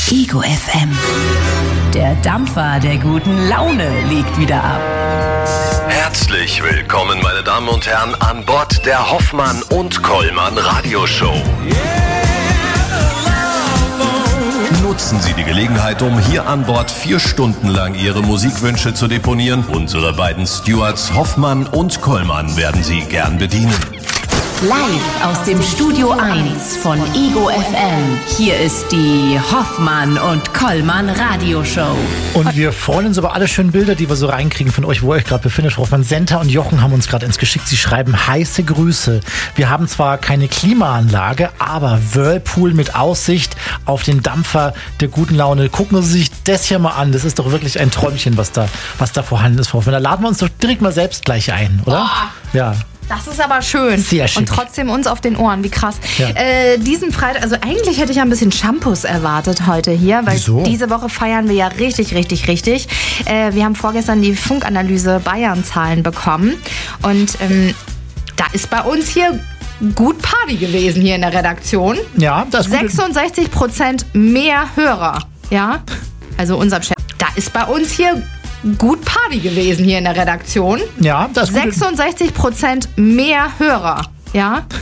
Ego FM. Der Dampfer der guten Laune legt wieder ab. Herzlich willkommen, meine Damen und Herren, an Bord der Hoffmann und Kollmann Radioshow. Nutzen Sie die Gelegenheit, um hier an Bord 4 Stunden lang Ihre Musikwünsche zu deponieren. Unsere beiden Stewards Hoffmann und Kollmann werden Sie gern bedienen. Live aus dem Studio 1 von Ego FM. Hier ist die Hoffmann und Kollmann Radioshow. Und wir freuen uns über alle schönen Bilder, die wir so reinkriegen von euch, wo ihr euch gerade befindet. Hoffmann, Senta und Jochen haben uns gerade ins geschickt. Sie schreiben heiße Grüße. Wir haben zwar keine Klimaanlage, aber Whirlpool mit Aussicht auf den Dampfer der guten Laune. Gucken Sie sich das hier mal an. Das ist doch wirklich ein Träumchen, was da vorhanden ist. Da laden wir uns doch direkt mal selbst gleich ein, oder? Oh. Ja. Das ist aber schön. Sehr schick. Und trotzdem uns auf den Ohren, wie krass. Ja. Diesen Freitag, also eigentlich hätte ich ja ein bisschen Shampoos erwartet heute hier, weil Wieso? Diese Woche feiern wir ja richtig. Wir haben vorgestern die Funkanalyse Bayern-Zahlen bekommen und da ist bei uns hier gut Party gewesen hier in der Redaktion. Ja, das ist 66% mehr Hörer, ja, also unserem Chef. Da ist bei uns hier gut Party gewesen hier in der Redaktion. Ja, das ist 66% mehr Hörer, ja.